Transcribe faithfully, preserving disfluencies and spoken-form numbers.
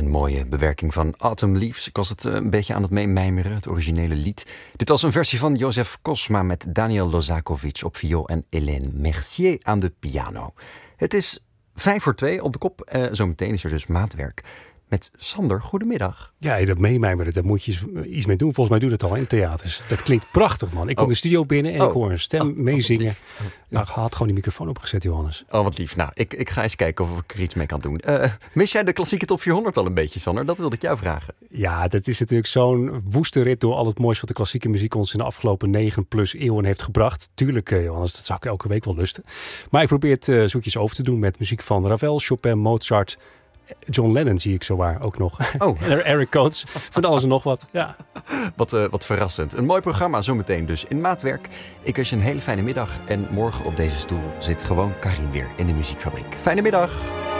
Een mooie bewerking van Autumn Leaves. Ik was het een beetje aan het meemijmeren, het originele lied. Dit was een versie van Joseph Kosma met Daniel Lozakovic op viool en Hélène Mercier aan de piano. Het is vijf voor twee op de kop. Uh, zometeen is er dus maatwerk. Met Sander, goedemiddag. Ja, dat meemijmeren, daar moet je iets mee doen. Volgens mij doe je dat al in theaters. Dat klinkt prachtig, man. Ik kom oh. de studio binnen en oh. ik hoor een stem oh. meezingen. Oh, nou, had gewoon die microfoon opgezet, Johannes. Oh, wat lief. Nou, ik, ik ga eens kijken of ik er iets mee kan doen. Uh, mis jij de klassieke top vierhonderd al een beetje, Sander? Dat wilde ik jou vragen. Ja, dat is natuurlijk zo'n woeste rit door al het moois wat de klassieke muziek ons in de afgelopen negen plus eeuwen heeft gebracht. Tuurlijk, uh, Johannes, dat zou ik elke week wel lusten. Maar ik probeer het uh, zoetjes over te doen met muziek van Ravel, Chopin, Mozart. John Lennon zie ik zowaar ook nog. Oh. Eric Coates, van alles en nog wat. Ja. Wat, uh, wat verrassend. Een mooi programma zometeen dus in maatwerk. Ik wens je een hele fijne middag. En morgen op deze stoel zit gewoon Karin weer in de muziekfabriek. Fijne middag.